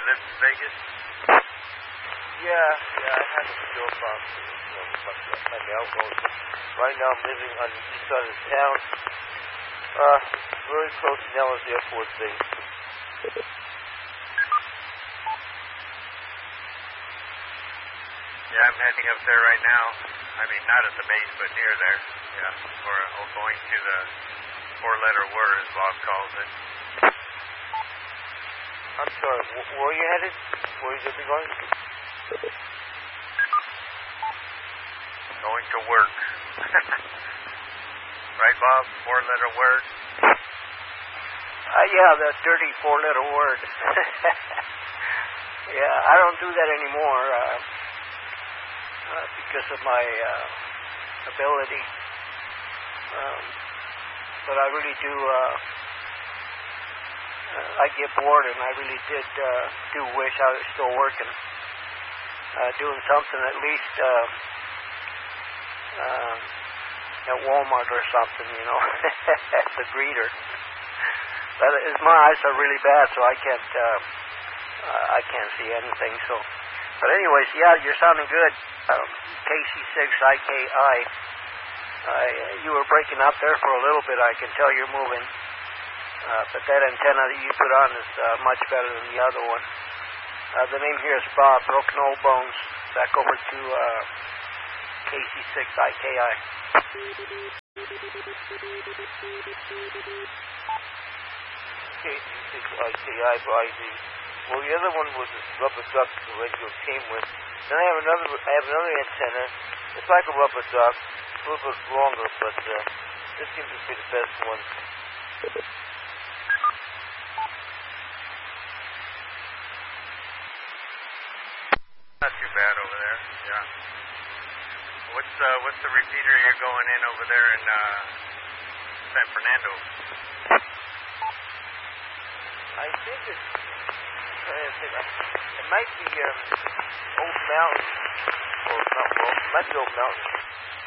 live in Vegas? Yeah, I had to go about my mail goes. Right now I'm living on the east side of town, very close to Nellis Airport Base. Yeah, I'm heading up there right now. I mean, not at the base, but near there. Yeah, or going to the four-letter word, as Bob calls it. I'm sorry, where are you headed? Where are you going to be going? Going to work. Right, Bob? Four-letter word? Yeah, that dirty four-letter word. Yeah, I don't do that anymore because of my ability. But I really do, I get bored, and I really do wish I was still working, doing something at least at Walmart or something, you know, as a greeter. But my eyes are really bad, so I can't see anything. So, but anyways, yeah, you're sounding good. KC6IKI. You were breaking up there for a little bit. I can tell you're moving. But that antenna that you put on is much better than the other one. The name here is Bob, Broken Old Bones. Back over to KC6IKI. KC6IKI by the... Well, the other one was this rubber duck the radio came with. Then I have another antenna. It's like a rubber duck. It's a little bit longer, but this seems to be the best one. Not too bad over there. Yeah. What's the repeater you're going in over there in San Fernando? I think it might be Old Mountain or something. It might be Old Mountain.